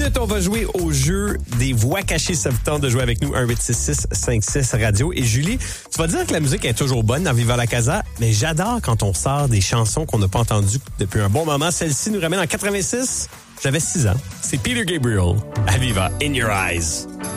minutes, on va jouer au jeu des voix cachées. Ça vous tente de jouer avec nous, 1-866-56-radio. Et Julie, tu vas dire que la musique est toujours bonne dans Viva la Casa, mais j'adore quand on sort des chansons qu'on n'a pas entendues depuis un bon moment. Celle-ci nous ramène en 86. J'avais 6 ans. C'est Peter Gabriel à Viva, In Your Eyes.